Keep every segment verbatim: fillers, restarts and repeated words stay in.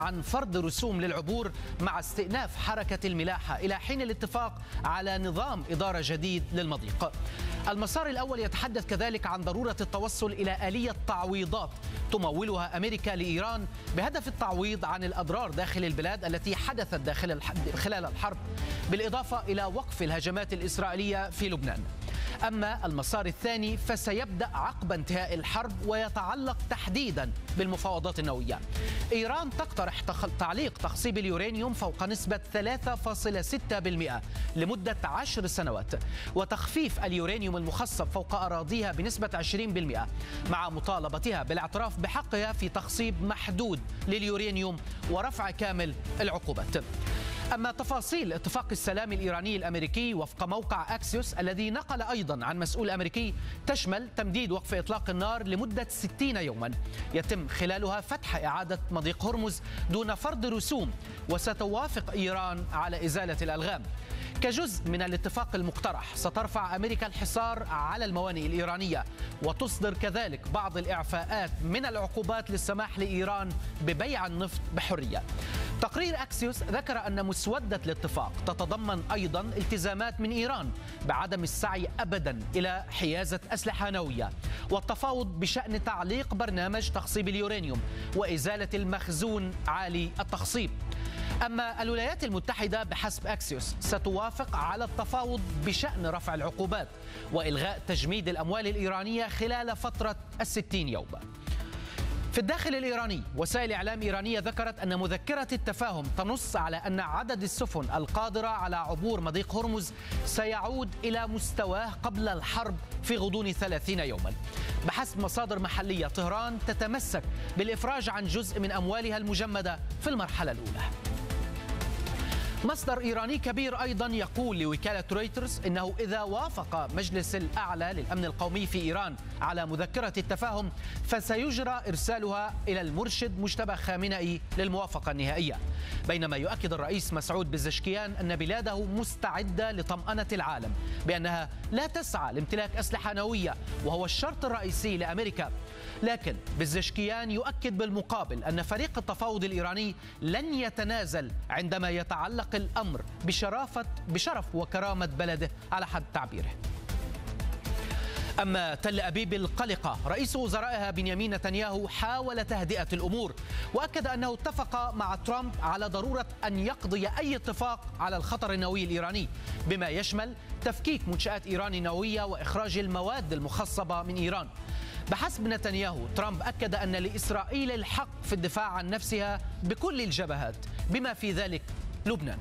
عن فرض رسوم للعبور مع استئناف حركة الملاحة إلى حين الاتفاق على نظام إدارة جديد للمضيق. المسار الأول يتحدث كذلك عن ضرورة التوصل إلى آلية تعويضات تمولها أمريكا لإيران بهدف التعويض عن الأضرار داخل البلاد التي حدثت داخل خلال الحرب، بالإضافة إلى وقف الهجمات الإسرائيلية في لبنان. أما المسار الثاني فسيبدأ عقب انتهاء الحرب ويتعلق تحديدا بالمفاوضات النووية. إيران تقترح تعليق تخصيب اليورانيوم فوق نسبة ثلاثة فاصلة ستة بالمئة لمدة عشر سنوات، وتخفيف اليورانيوم المخصب فوق أراضيها بنسبة عشرين بالمئة، مع مطالبتها بالاعتراف بحقها في تخصيب محدود لليورانيوم ورفع كامل العقوبات. أما تفاصيل اتفاق السلام الإيراني الأمريكي وفق موقع أكسيوس الذي نقل أيضا عن مسؤول أمريكي تشمل تمديد وقف إطلاق النار لمدة ستين يوما يتم خلالها فتح إعادة مضيق هرمز دون فرض رسوم، وستوافق إيران على إزالة الألغام. كجزء من الاتفاق المقترح سترفع أمريكا الحصار على الموانئ الإيرانية وتصدر كذلك بعض الإعفاءات من العقوبات للسماح لإيران ببيع النفط بحرية. تقرير أكسيوس ذكر أن مسودة الاتفاق تتضمن أيضا التزامات من إيران بعدم السعي أبدا إلى حيازة أسلحة نووية والتفاوض بشأن تعليق برنامج تخصيب اليورانيوم وإزالة المخزون عالي التخصيب. أما الولايات المتحدة بحسب أكسيوس ستوافق على التفاوض بشأن رفع العقوبات وإلغاء تجميد الأموال الإيرانية خلال فترة الستين يوم. في الداخل الإيراني وسائل إعلام إيرانية ذكرت أن مذكرة التفاهم تنص على أن عدد السفن القادرة على عبور مضيق هرمز سيعود إلى مستواه قبل الحرب في غضون ثلاثين يوما. بحسب مصادر محلية، طهران تتمسك بالإفراج عن جزء من أموالها المجمدة في المرحلة الأولى. مصدر إيراني كبير أيضا يقول لوكالة رويترز إنه إذا وافق مجلس الأعلى للأمن القومي في إيران على مذكرة التفاهم فسيجرى إرسالها إلى المرشد مجتبى خامنئي للموافقة النهائية، بينما يؤكد الرئيس مسعود بزشكيان أن بلاده مستعدة لطمأنة العالم بأنها لا تسعى لامتلاك أسلحة نووية وهو الشرط الرئيسي لأمريكا. لكن بزشكيان يؤكد بالمقابل أن فريق التفاوض الإيراني لن يتنازل عندما يتعلق الأمر بشرافة بشرف وكرامة بلده على حد تعبيره. أما تل أبيب القلقة، رئيس وزرائها بنيامين نتنياهو حاول تهدئة الأمور وأكد أنه اتفق مع ترامب على ضرورة أن يقضي أي اتفاق على الخطر النووي الإيراني بما يشمل تفكيك منشآت إيران النووية وإخراج المواد المخصبة من إيران. بحسب نتنياهو، ترامب أكد أن لإسرائيل الحق في الدفاع عن نفسها بكل الجبهات بما في ذلك لبنان.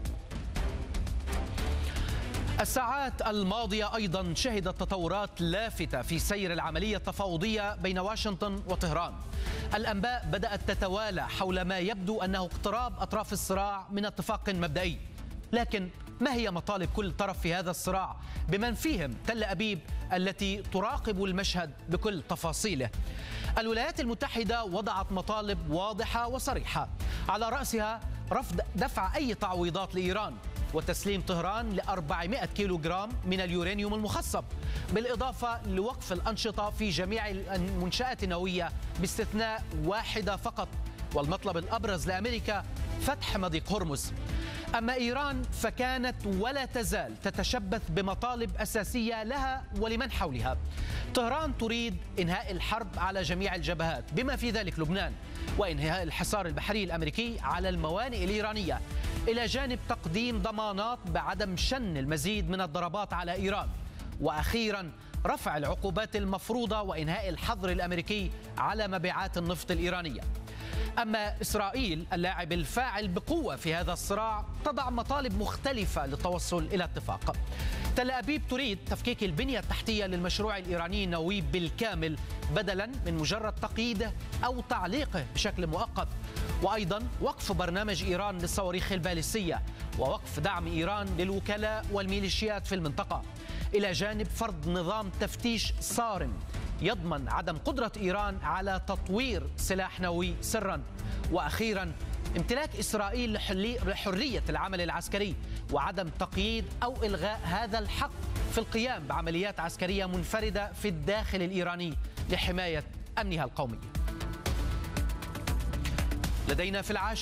الساعات الماضية أيضا شهدت تطورات لافتة في سير العملية التفاوضية بين واشنطن وطهران. الأنباء بدأت تتوالى حول ما يبدو أنه اقتراب أطراف الصراع من اتفاق مبدئي، لكن ما هي مطالب كل طرف في هذا الصراع بمن فيهم تل أبيب التي تراقب المشهد بكل تفاصيله؟ الولايات المتحدة وضعت مطالب واضحة وصريحة، على رأسها رفض دفع أي تعويضات لإيران وتسليم طهران لأربعمائة كيلوغرام من اليورانيوم المخصب، بالإضافة لوقف الأنشطة في جميع المنشآت النووية باستثناء واحدة فقط، والمطلب الأبرز لأمريكا فتح مضيق هرمز. أما إيران فكانت ولا تزال تتشبث بمطالب أساسية لها ولمن حولها. طهران تريد إنهاء الحرب على جميع الجبهات بما في ذلك لبنان، وإنهاء الحصار البحري الأمريكي على الموانئ الإيرانية، إلى جانب تقديم ضمانات بعدم شن المزيد من الضربات على إيران، وأخيرا رفع العقوبات المفروضة وإنهاء الحظر الأمريكي على مبيعات النفط الإيرانية. أما إسرائيل اللاعب الفاعل بقوة في هذا الصراع تضع مطالب مختلفة للتوصل إلى اتفاق. تل أبيب تريد تفكيك البنية التحتية للمشروع الإيراني النووي بالكامل بدلا من مجرد تقييده أو تعليقه بشكل مؤقت، وأيضا وقف برنامج إيران للصواريخ البالستية ووقف دعم إيران للوكلاء والميليشيات في المنطقة، إلى جانب فرض نظام تفتيش صارم يضمن عدم قدرة إيران على تطوير سلاح نووي سرا، وأخيرا امتلاك إسرائيل لحرية العمل العسكري وعدم تقييد أو إلغاء هذا الحق في القيام بعمليات عسكرية منفردة في الداخل الإيراني لحماية أمنها القومي. لدينا في العاشر